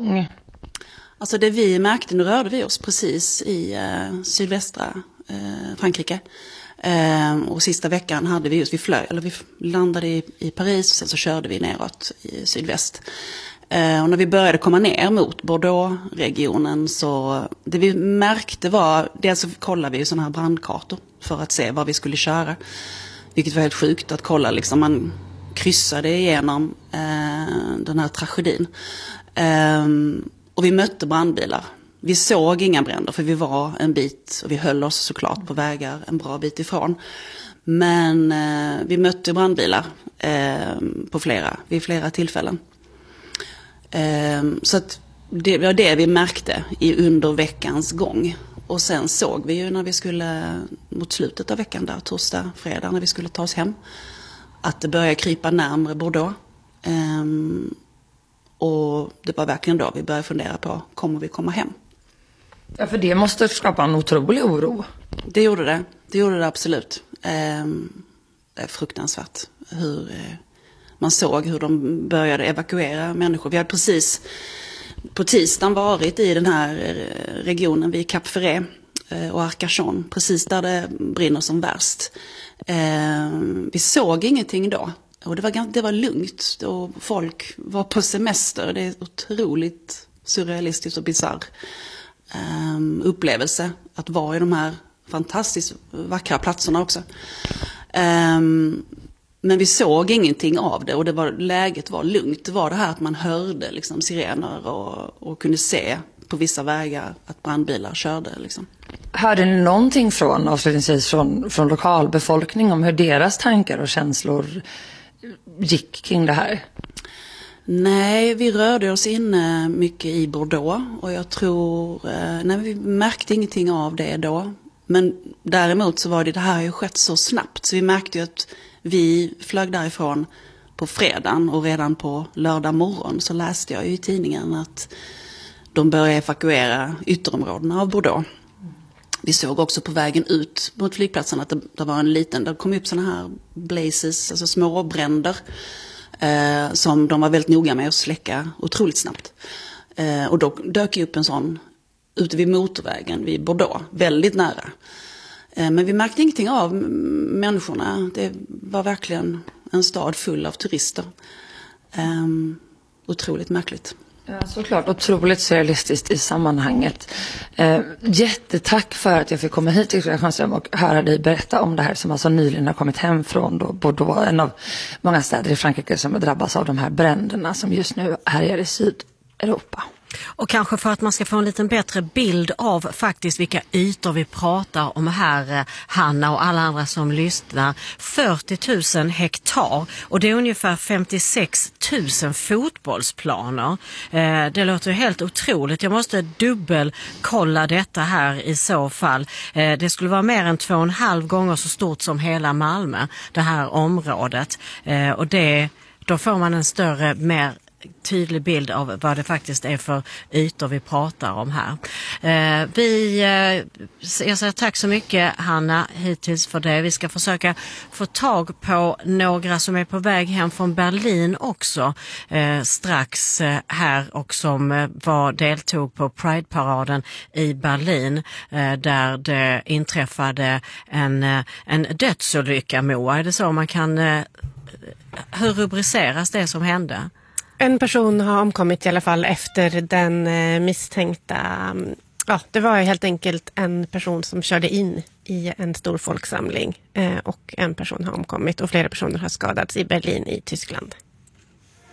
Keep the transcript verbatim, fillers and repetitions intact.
gång? Alltså det vi märkte, nu rörde vi oss precis i eh, sydvästra eh, Frankrike. Eh, och sista veckan hade vi just, vi flög, eller vi landade i, i Paris och sen så körde vi neråt i sydväst. Eh, och när vi började komma ner mot Bordeaux-regionen så det vi märkte var, dels så kollade vi ju sådana här brandkartor för att se vad vi skulle köra. Vilket var helt sjukt att kolla, liksom man kryssade igenom eh, den här tragedin. Eh, och vi mötte brandbilar. Vi såg inga bränder för vi var en bit, och vi höll oss såklart på vägar en bra bit ifrån. Men eh, vi mötte brandbilar eh, på flera, vid flera tillfällen. Eh, så att det var det vi märkte i under veckans gång. Och sen såg vi ju när vi skulle, mot slutet av veckan där, torsdag, fredag, när vi skulle ta oss hem, att det började krypa närmare Bordeaux. Eh, och det var verkligen då vi började fundera på, kommer vi komma hem? Ja, för det måste skapa en otrolig oro. Det gjorde det. Det gjorde det absolut. Eh, det är fruktansvärt hur eh, man såg hur de började evakuera människor. Vi hade precis på tisdagen varit i den här regionen vid Cap Ferret eh, och Arcachon, precis där det brinner som värst. Eh, vi såg ingenting då. Och det var, det var lugnt och folk var på semester. Det är otroligt surrealistiskt och bizarr Um, upplevelse att vara i de här fantastiskt vackra platserna också. Um, men vi såg ingenting av det och det var, läget var lugnt. Det var det här att man hörde liksom sirener och, och kunde se på vissa vägar att brandbilar körde. Liksom. Hörde ni någonting från, avslutningsvis, från, från lokalbefolkning om hur deras tankar och känslor gick kring det här? Nej, vi rörde oss in mycket i Bordeaux och jag tror, nej, vi märkte ingenting av det då. Men däremot så var det, det här har ju skett så snabbt så vi märkte ju att vi flög därifrån på fredagen och redan på lördag morgon så läste jag ju i tidningen att de började evakuera ytterområdena av Bordeaux. Vi såg också på vägen ut mot flygplatsen att det, det var en liten, det kom upp såna här blazes, alltså små bränder. Eh, som de var väldigt noga med att släcka otroligt snabbt. Eh, och då dök ju upp en sån ute vid motorvägen vid Bordeaux, väldigt nära. Eh, men vi märkte ingenting av människorna. Det var verkligen en stad full av turister. Eh, otroligt märkligt. Ja, såklart. Otroligt surrealistiskt i sammanhanget. Eh, jättetack för att jag fick komma hit till Kristianström och höra dig berätta om det här som alltså nyligen har kommit hem från då Bordeaux, en av många städer i Frankrike som drabbas av de här bränderna som just nu härjar i Sydeuropa. Och kanske för att man ska få en liten bättre bild av faktiskt vilka ytor vi pratar om här, Hanna och alla andra som lyssnar. fyrtio tusen hektar och det är ungefär femtiosex tusen fotbollsplaner. Eh, det låter ju helt otroligt. Jag måste dubbelkolla detta här i så fall. Eh, det skulle vara mer än två och en halv gånger så stort som hela Malmö, det här området. Eh, och det, då får man en större, mer tydlig bild av vad det faktiskt är för ytor vi pratar om här. Eh, vi, eh, jag säger tack så mycket, Hanna, hittills för det. Vi ska försöka få tag på några som är på väg hem från Berlin också eh, strax eh, här och som eh, var, deltog på Pride-paraden i Berlin eh, där det inträffade en, eh, en dödsolycka, Moa. Är det så man kan... Eh, hur rubriceras det som hände? En person har omkommit i alla fall efter den eh, misstänkta... Ja, det var helt enkelt en person som körde in i en stor folksamling eh, och en person har omkommit och flera personer har skadats i Berlin i Tyskland.